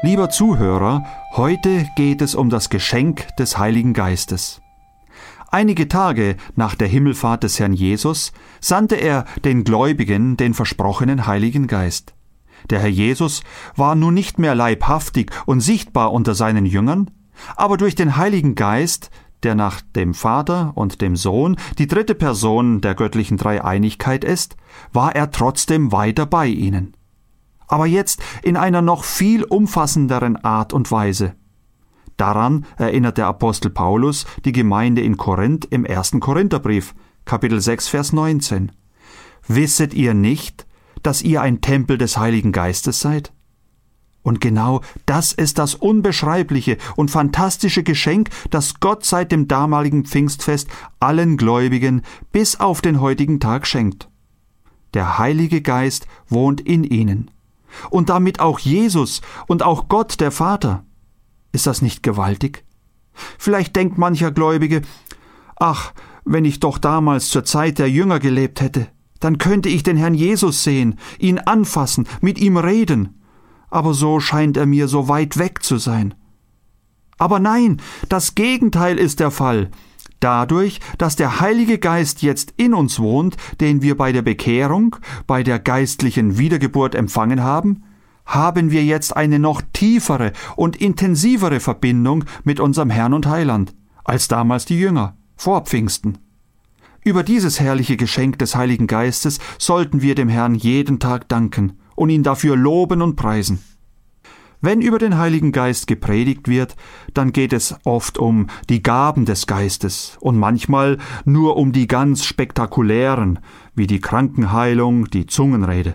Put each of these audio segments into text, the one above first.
Lieber Zuhörer, heute geht es um das Geschenk des Heiligen Geistes. Einige Tage nach der Himmelfahrt des Herrn Jesus sandte er den Gläubigen den versprochenen Heiligen Geist. Der Herr Jesus war nun nicht mehr leibhaftig und sichtbar unter seinen Jüngern, aber durch den Heiligen Geist, der nach dem Vater und dem Sohn die dritte Person der göttlichen Dreieinigkeit ist, war er trotzdem weiter bei ihnen. Aber jetzt in einer noch viel umfassenderen Art und Weise. Daran erinnert der Apostel Paulus die Gemeinde in Korinth im 1. Korintherbrief, Kapitel 6, Vers 19. Wisset ihr nicht, dass ihr ein Tempel des Heiligen Geistes seid? Und genau das ist das unbeschreibliche und fantastische Geschenk, das Gott seit dem damaligen Pfingstfest allen Gläubigen bis auf den heutigen Tag schenkt. Der Heilige Geist wohnt in ihnen. Und damit auch Jesus und auch Gott, der Vater. Ist das nicht gewaltig? Vielleicht denkt mancher Gläubige, ach, wenn ich doch damals zur Zeit der Jünger gelebt hätte, dann könnte ich den Herrn Jesus sehen, ihn anfassen, mit ihm reden. Aber so scheint er mir so weit weg zu sein. Aber nein, das Gegenteil ist der Fall. Dadurch, dass der Heilige Geist jetzt in uns wohnt, den wir bei der Bekehrung, bei der geistlichen Wiedergeburt empfangen haben, haben wir jetzt eine noch tiefere und intensivere Verbindung mit unserem Herrn und Heiland, als damals die Jünger, vor Pfingsten. Über dieses herrliche Geschenk des Heiligen Geistes sollten wir dem Herrn jeden Tag danken und ihn dafür loben und preisen. Wenn über den Heiligen Geist gepredigt wird, dann geht es oft um die Gaben des Geistes und manchmal nur um die ganz spektakulären, wie die Krankenheilung, die Zungenrede.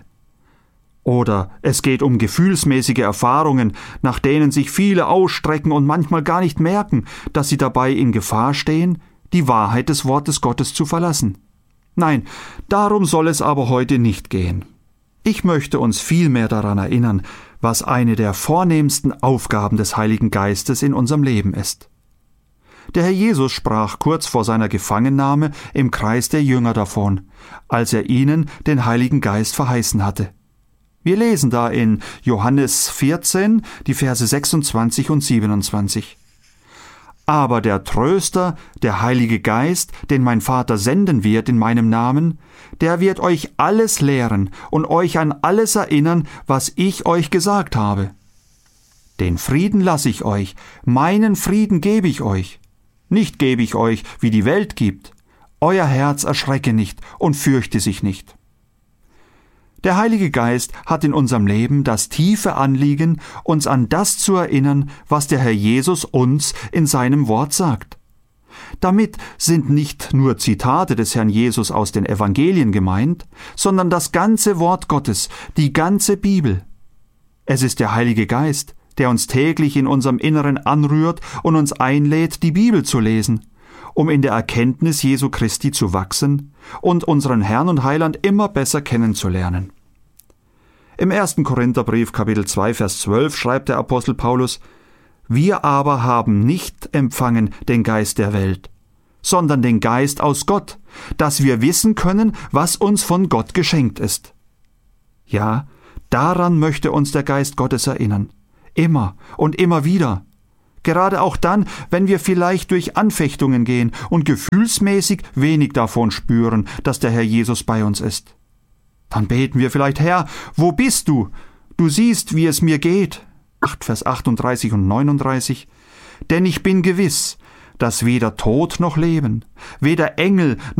Oder es geht um gefühlsmäßige Erfahrungen, nach denen sich viele ausstrecken und manchmal gar nicht merken, dass sie dabei in Gefahr stehen, die Wahrheit des Wortes Gottes zu verlassen. Nein, darum soll es aber heute nicht gehen. Ich möchte uns vielmehr daran erinnern, was eine der vornehmsten Aufgaben des Heiligen Geistes in unserem Leben ist. Der Herr Jesus sprach kurz vor seiner Gefangennahme im Kreis der Jünger davon, als er ihnen den Heiligen Geist verheißen hatte. Wir lesen da in Johannes 14, die Verse 26 und 27. Aber der Tröster, der Heilige Geist, den mein Vater senden wird in meinem Namen, der wird euch alles lehren und euch an alles erinnern, was ich euch gesagt habe. Den Frieden lasse ich euch, meinen Frieden gebe ich euch. Nicht gebe ich euch, wie die Welt gibt. Euer Herz erschrecke nicht und fürchte sich nicht. Der Heilige Geist hat in unserem Leben das tiefe Anliegen, uns an das zu erinnern, was der Herr Jesus uns in seinem Wort sagt. Damit sind nicht nur Zitate des Herrn Jesus aus den Evangelien gemeint, sondern das ganze Wort Gottes, die ganze Bibel. Es ist der Heilige Geist, der uns täglich in unserem Inneren anrührt und uns einlädt, die Bibel zu lesen, um in der Erkenntnis Jesu Christi zu wachsen und unseren Herrn und Heiland immer besser kennenzulernen. Im 1. Korintherbrief, Kapitel 2, Vers 12 schreibt der Apostel Paulus: Wir aber haben nicht empfangen den Geist der Welt, sondern den Geist aus Gott, dass wir wissen können, was uns von Gott geschenkt ist. Ja, daran möchte uns der Geist Gottes erinnern, immer und immer wieder. Gerade auch dann, wenn wir vielleicht durch Anfechtungen gehen und gefühlsmäßig wenig davon spüren, dass der Herr Jesus bei uns ist. Dann beten wir vielleicht: Herr, wo bist du? Du siehst, wie es mir geht. 8 Vers 38 und 39. Denn ich bin gewiss, dass weder Tod noch Leben, weder Engel